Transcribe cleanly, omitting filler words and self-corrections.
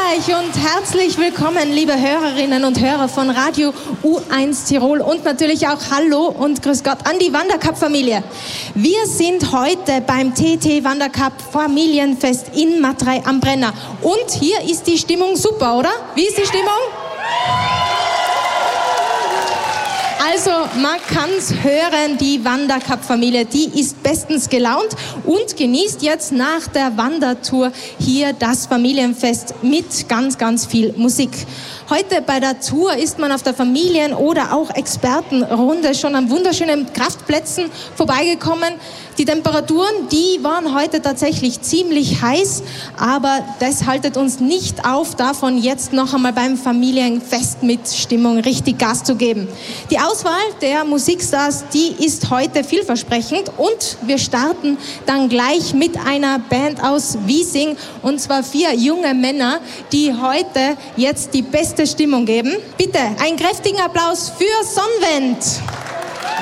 euch und herzlich willkommen, liebe Hörerinnen und Hörer von Radio U1 Tirol und natürlich auch Hallo und Grüß Gott an die Wandercup-Familie. Wir sind heute beim TT Wandercup Familienfest in Matrei am Brenner und hier ist die Stimmung super, oder? Wie ist die Stimmung? Also, man kann's hören, die Wandercup-Familie, die ist bestens gelaunt und genießt jetzt nach der Wandertour hier das Familienfest mit ganz, ganz viel Musik. Heute bei der Tour ist man auf der Familien- oder auch Expertenrunde schon an wunderschönen Kraftplätzen vorbeigekommen. Die Temperaturen, die waren heute tatsächlich ziemlich heiß, aber das haltet uns nicht auf, davon jetzt noch einmal beim Familienfest mit Stimmung richtig Gas zu geben. Die Auswahl der Musikstars, die ist heute vielversprechend und wir starten dann gleich mit einer Band aus Wiesing und zwar 4 junge Männer, die heute jetzt die beste Stimmung geben. Bitte einen kräftigen Applaus für Sonnenwend.